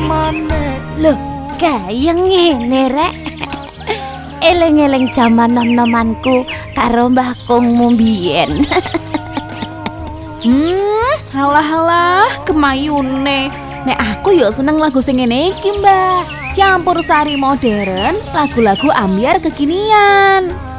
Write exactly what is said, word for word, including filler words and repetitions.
Loh, kaya ngene rek. Eleng-eleng jaman nom-nomanku karo Mbah Kongmu mbiyen. Hmm, halah-halah kemayune. Nek aku yo seneng lagu sing ngene iki, Mbak. Campur sari modern, lagu-lagu ambyar kekinian.